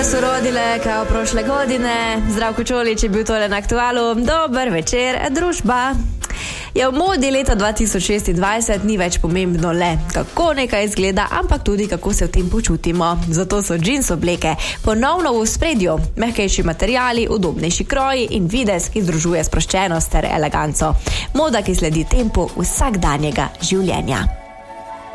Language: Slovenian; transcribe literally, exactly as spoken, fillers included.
su rodile kao prošle godine. Zdravko Čolić je bil tole na Aktualu. Dober večer, družba. Ja, v modi leta dva tisoč šestindvajset ni več pomembno le, kako nekaj izgleda, ampak tudi kako se v tem počutimo. Zato so džins obleke ponovno v spredju. Mehkejši materiali, udobnejši kroji in videz, ki združuje sproščenost ter eleganco. Moda, ki sledi tempu vsakdanjega življenja.